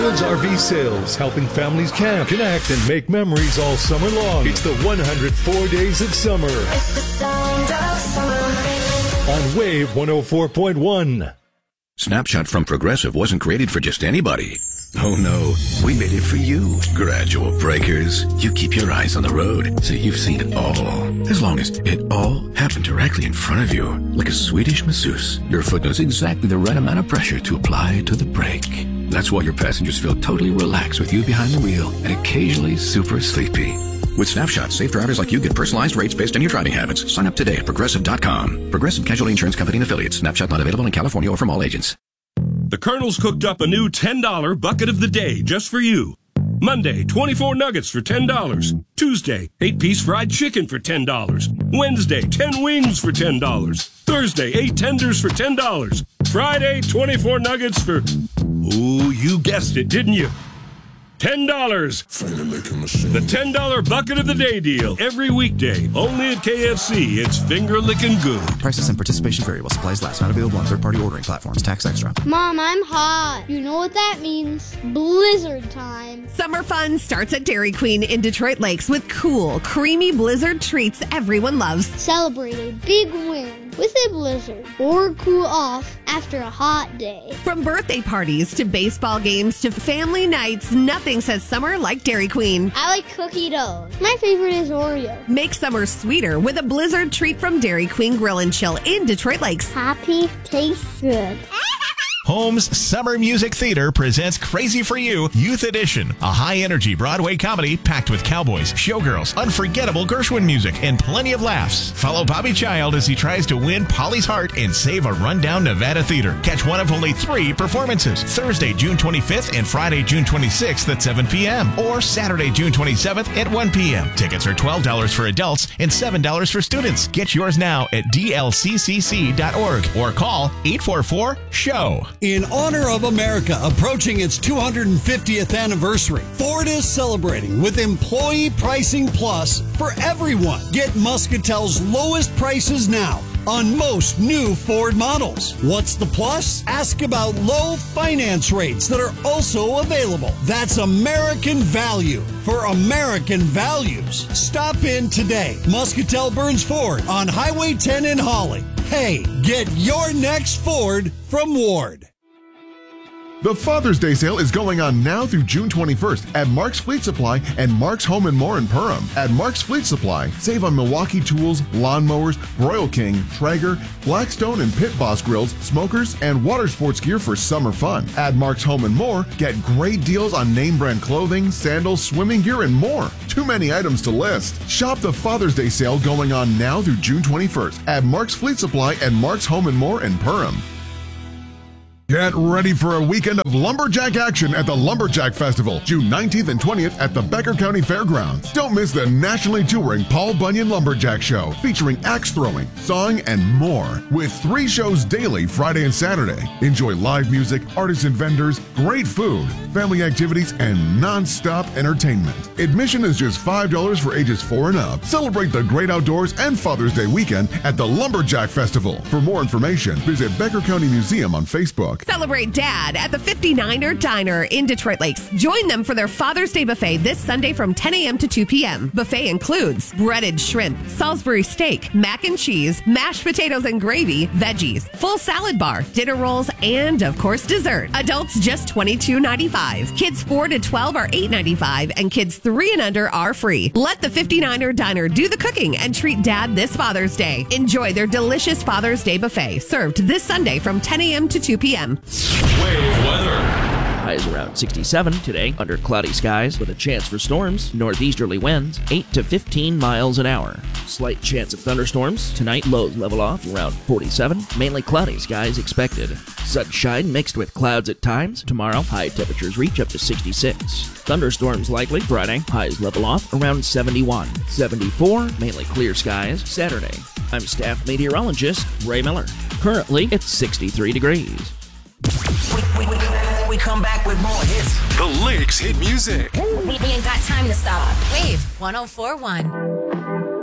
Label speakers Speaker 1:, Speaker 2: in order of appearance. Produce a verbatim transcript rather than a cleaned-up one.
Speaker 1: Woods R V Sales, helping families camp, connect, and make memories all summer long. It's the one hundred four Days of Summer.
Speaker 2: It's the sound of summer.
Speaker 1: On Wave one oh four point one.
Speaker 3: Snapshot from Progressive wasn't created for just anybody. Oh no, we made it for you. Gradual breakers. You keep your eyes on the road, so you've seen it all. As long as it all happened directly in front of you, like a Swedish masseuse, your foot knows exactly the right amount of pressure to apply to the brake. That's why your passengers feel totally relaxed with you behind the wheel and occasionally super sleepy. With Snapshot, safe drivers like you get personalized rates based on your driving habits. Sign up today at Progressive dot com. Progressive Casualty Insurance Company and Affiliates. Snapshot not available in California or from all agents.
Speaker 4: The Colonel's cooked up a new ten dollar bucket of the day just for you. Monday, twenty-four nuggets for ten dollars. Tuesday, eight-piece fried chicken for ten dollars. Wednesday, ten wings for ten dollars. Thursday, eight tenders for ten dollars. Friday, twenty-four nuggets for... Ooh, you guessed it, didn't you? ten dollars. The ten dollar bucket of the day deal. Every weekday. Only at K F C. It's finger licking good.
Speaker 5: Prices and participation vary while supplies last. Not available on third-party ordering platforms. Tax extra.
Speaker 6: Mom, I'm hot. You know what that means? Blizzard time.
Speaker 7: Summer fun starts at Dairy Queen in Detroit Lakes with cool, creamy blizzard treats everyone loves.
Speaker 6: Celebrate a big win with a blizzard or cool off after a hot day.
Speaker 7: From birthday parties to baseball games to family nights, nothing says summer like Dairy Queen.
Speaker 6: I like cookie dough. My favorite is Oreo.
Speaker 7: Make summer sweeter with a blizzard treat from Dairy Queen Grill and Chill in Detroit Lakes.
Speaker 6: Happy tastes good.
Speaker 8: Holmes Summer Music Theater presents Crazy for You Youth Edition, a high-energy Broadway comedy packed with cowboys, showgirls, unforgettable Gershwin music, and plenty of laughs. Follow Bobby Child as he tries to win Polly's heart and save a rundown Nevada theater. Catch one of only three performances, Thursday, June twenty-fifth and Friday, June twenty-sixth at seven p.m. or Saturday, June twenty-seventh at one p.m. Tickets are twelve dollars for adults and seven dollars for students. Get yours now at D L C C C dot org or call eight four four, S H O W.
Speaker 9: In honor of America approaching its two hundred fiftieth anniversary, Ford is celebrating with Employee Pricing Plus for everyone. Get Muscatel's lowest prices now on most new Ford models. What's the plus? Ask about low finance rates that are also available. That's American value for American values. Stop in today. Muscatel Burns Ford on Highway ten in Holly. Hey, get your next Ford from Ward.
Speaker 10: The Father's Day sale is going on now through June twenty-first at Mark's Fleet Supply and Mark's Home and More in Perham. At Mark's Fleet Supply, save on Milwaukee tools, lawnmowers, Royal King, Traeger, Blackstone and Pit Boss grills, smokers, and water sports gear for summer fun. At Mark's Home and More, get great deals on name brand clothing, sandals, swimming gear, and more. Too many items to list. Shop the Father's Day sale going on now through June twenty-first at Mark's Fleet Supply and Mark's Home and More in Perham. Get ready for a weekend of lumberjack action at the Lumberjack Festival, June nineteenth and twentieth at the Becker County Fairgrounds. Don't miss the nationally touring Paul Bunyan Lumberjack Show, featuring axe throwing, sawing, and more, with three shows daily Friday and Saturday. Enjoy live music, artists and vendors, great food, family activities, and non-stop entertainment. Admission is just five dollars for ages four and up. Celebrate the great outdoors and Father's Day weekend at the Lumberjack Festival. For more information, visit Becker County Museum on Facebook.
Speaker 7: Celebrate Dad at the fifty-niner Diner in Detroit Lakes. Join them for their Father's Day buffet this Sunday from ten a.m. to two p.m. Buffet includes breaded shrimp, Salisbury steak, mac and cheese, mashed potatoes and gravy, veggies, full salad bar, dinner rolls, and, of course, dessert. Adults just twenty-two ninety-five. Kids four to twelve are eight ninety-five, and kids three and under are free. Let the fifty-niner Diner do the cooking and treat Dad this Father's Day. Enjoy their delicious Father's Day buffet, served this Sunday from ten a.m. to two p.m.
Speaker 11: Wave weather. Highs around sixty-seven today, under cloudy skies with a chance for storms. Northeasterly winds, eight to fifteen miles an hour. Slight chance of thunderstorms. Tonight, lows level off around forty-seven. Mainly cloudy skies expected. Sunshine mixed with clouds at times. Tomorrow, high temperatures reach up to sixty-six. Thunderstorms likely Friday. Highs level off around seventy-one. seventy-four, mainly clear skies. Saturday. I'm staff meteorologist Ray Miller. Currently, it's sixty-three degrees.
Speaker 2: We, we, we, we come back with more hits.
Speaker 12: The Lakes hit music.
Speaker 13: We ain't got time to stop. Wave one oh four point one.